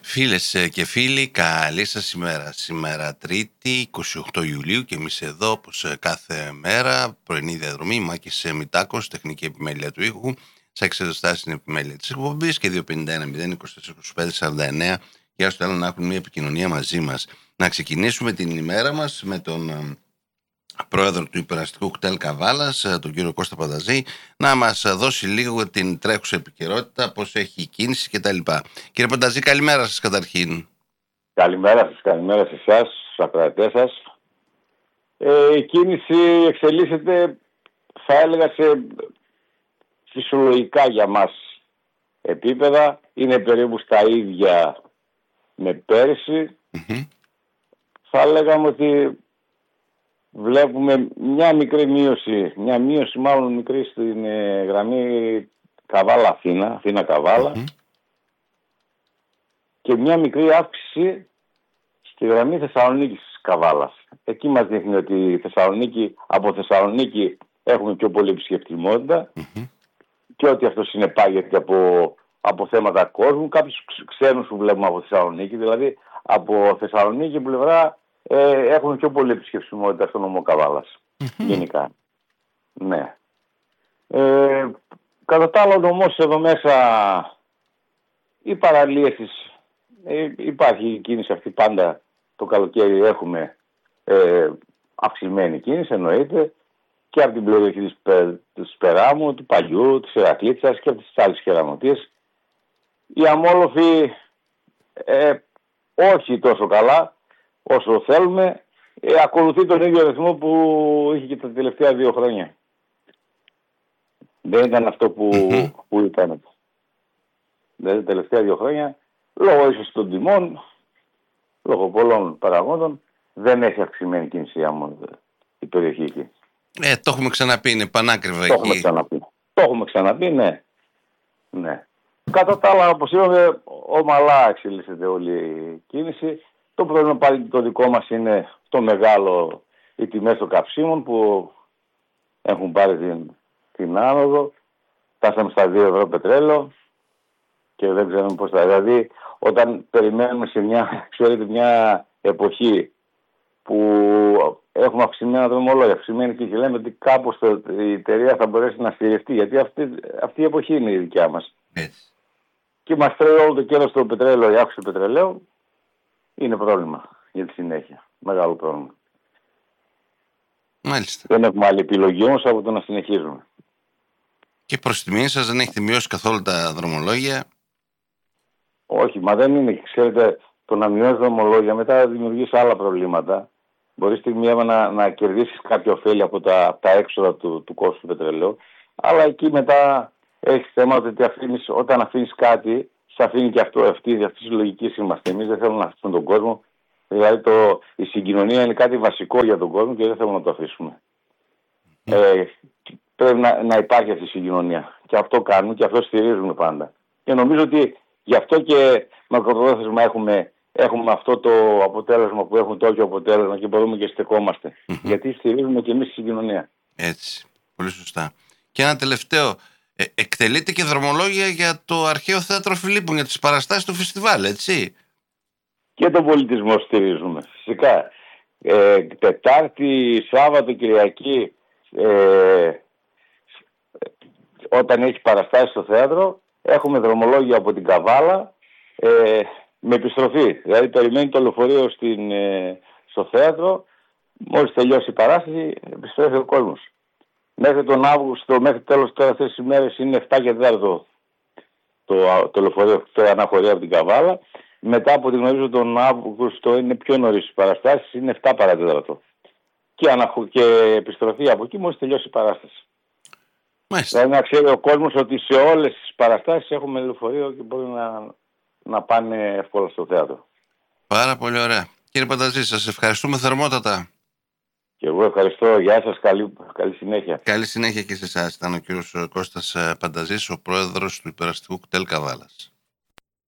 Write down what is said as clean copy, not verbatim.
Φίλες και φίλοι, καλή σας ημέρα. Σήμερα Τρίτη, 28 Ιουλίου και εμείς εδώ, όπως κάθε μέρα, πρωινή διαδρομή, Μάκης Μητάκος, τεχνική επιμέλεια του ήχου, σε εξεδοστάσεις στην επιμέλεια της εκπομπής και 251-024-25-49 για όσους θέλουν να έχουν μια επικοινωνία μαζί μας. Να ξεκινήσουμε την ημέρα μας με τον πρόεδρο του υπεραστικού κτέλ Καβάλας, τον κύριο Κώστα Πανταζή, να μας δώσει λίγο την τρέχουσα επικαιρότητα, πώς έχει η κίνηση κτλ. Κύριε Πανταζή, καλημέρα σας καταρχήν. Καλημέρα σε εσάς, στους ακροατές σας. Η κίνηση εξελίσσεται, θα έλεγα, σε φυσιολογικά για μας επίπεδα. Είναι περίπου στα ίδια με πέρυσι. Θα λέγαμε ότι βλέπουμε μια μικρή μείωση, μάλλον μικρή στην γραμμή Καβάλα-Αθήνα, Αθήνα-Καβάλα, και μια μικρή αύξηση στη γραμμή Θεσσαλονίκης-Καβάλας. Εκεί μας δείχνει ότι από Θεσσαλονίκη έχουμε πιο πολύ επισκεπτικότητα και ότι αυτό συνεπάγεται από θέματα κόσμου. Κάποιους ξένους που βλέπουμε από Θεσσαλονίκη, δηλαδή από Θεσσαλονίκη πλευρά έχουν πιο πολύ επισκεψιμότητα στον νομό Καβάλας. Γενικά. Ναι. Κατά τα άλλα, ο νομός εδώ μέσα, οι παραλίευσεις, υπάρχει η κίνηση αυτή πάντα. Το καλοκαίρι έχουμε αυξημένη κίνηση, εννοείται, και από την περιοχή της Περάμου, του Παλιού, της Ηρακλήτσας και από τις άλλες χεραμωτίες. Οι αμόλοφοι όχι τόσο καλά όσο θέλουμε, ακολουθεί τον ίδιο ρυθμό που είχε και τα τελευταία 2 χρόνια. Δεν ήταν αυτό που ήταν. Δηλαδή τα τελευταία 2 χρόνια, λόγω ίσως των τιμών, λόγω πολλών παραγόντων, δεν έχει αυξημένη κίνηση η περιοχή εκεί. Το έχουμε ξαναπεί, είναι πανάκριβα εκεί. Το έχουμε ξαναπεί, ναι. Κατά τα άλλα, όπως είπαμε, ομαλά εξελίσσεται όλη η κίνηση. Το πρόβλημα πάλι το δικό μας είναι το μεγάλο, οι τιμές των καυσίμων που έχουν πάρει την άνοδο. Φτάσαμε στα 2 ευρώ πετρέλαιο και δεν ξέρουμε πώς θα. Δηλαδή, όταν περιμένουμε σε μια εποχή που έχουμε αυξημένα δρομολόγια, αυξημένη και λέμε ότι κάπως η εταιρεία θα μπορέσει να στηριχτεί, γιατί αυτή η εποχή είναι η δικιά μας. Και μας τρέχει όλο το κέρδος στο πετρέλαιο, η αύξηση του πετρελαίου. Είναι πρόβλημα για τη συνέχεια. Μεγάλο πρόβλημα. Μάλιστα. Δεν έχουμε άλλη επιλογή όμως από το να συνεχίζουμε. Και προς τιμή σας δεν έχετε μειώσει καθόλου τα δρομολόγια? Όχι, μα δεν είναι. Ξέρετε, το να μειώσει δρομολόγια μετά δημιουργήσει άλλα προβλήματα. Μπορεί στιγμή να κερδίσεις κάποια ωφέλη από τα έξοδα του κόστου του πετρελαίου. Αλλά εκεί μετά έχει θέμα ότι όταν αφήνεις κάτι, σε αφήνει και αυτή τη λογική είμαστε. Εμείς δεν θέλουμε να αφήσουμε τον κόσμο. Δηλαδή η συγκοινωνία είναι κάτι βασικό για τον κόσμο και δεν θέλουμε να το αφήσουμε. Πρέπει να υπάρχει αυτή η συγκοινωνία. Και αυτό κάνουμε και αυτό στηρίζουμε πάντα. Και νομίζω ότι γι' αυτό και μακροπρόθεσμα έχουμε αυτό το αποτέλεσμα που έχουν τόσο αποτέλεσμα και μπορούμε και στεκόμαστε. Γιατί στηρίζουμε και εμείς τη συγκοινωνία. Έτσι. Πολύ σωστά. Και ένα τελευταίο. Εκτελείται και δρομολόγια για το Αρχαίο Θέατρο Φιλίππων, για τις παραστάσεις του φεστιβάλ, έτσι? Και τον πολιτισμό στηρίζουμε, φυσικά. Τετάρτη, Σάββατο, Κυριακή, όταν έχει παραστάσεις στο θέατρο, έχουμε δρομολόγια από την Καβάλα με επιστροφή. Δηλαδή περιμένει το λεωφορείο στο θέατρο, μόλις τελειώσει η παράσταση, επιστρέφει ο κόσμος. Μέχρι τον Αύγουστο, μέχρι τέλος τώρα αυτές τις ημέρες είναι 7 και 4 το λεωφορείο, το αναχωρεί από την Καβάλα. Μετά από ό,τι γνωρίζω τον Αύγουστο είναι πιο νωρίς οι παραστάσεις, είναι 7 παρά 4. Και επιστροφή από εκεί μόλις τελειώσει η παράσταση. Μάλιστα. Δηλαδή να ξέρει ο κόσμος ότι σε όλες τις παραστάσεις έχουμε λεωφορείο και μπορεί να πάνε εύκολα στο θέατρο. Πάρα πολύ ωραία. Κύριε Πανταζή, σας ευχαριστούμε θερμότατα. Και εγώ ευχαριστώ. Γεια σας. Καλή συνέχεια. Καλή συνέχεια και σε εσάς. Ήταν ο κύριος Κώστας Πανταζής, ο πρόεδρος του υπεραστικού κτέλ Καβάλας.